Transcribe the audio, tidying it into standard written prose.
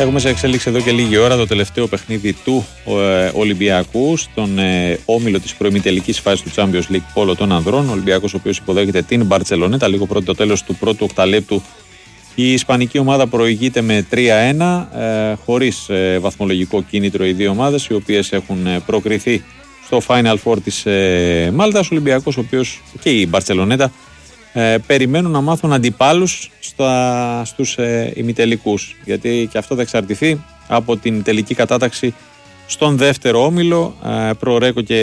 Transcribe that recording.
Έχουμε σε εξέλιξη εδώ και λίγη ώρα το τελευταίο παιχνίδι του Ολυμπιακού στον όμιλο της προημιτελικής φάσης του Champions League Πόλο των ανδρών. Ο Ολυμπιακός, ο οποίος υποδέχεται την Μπαρτσελονέτα λίγο πρώτο το τέλος του πρώτου οκταλέπτου. Η ισπανική ομάδα προηγείται με 3-1, χωρίς βαθμολογικό κίνητρο οι δύο ομάδες, οι οποίες έχουν προκριθεί στο Final Four της Μάλτας. Ο Ολυμπιακός, ο οποίος και η Μπαρτσελονέτα περιμένουν να μάθουν αντιπάλους στους ημιτελικούς, γιατί και αυτό θα εξαρτηθεί από την τελική κατάταξη στον δεύτερο όμιλο. Προορέκο και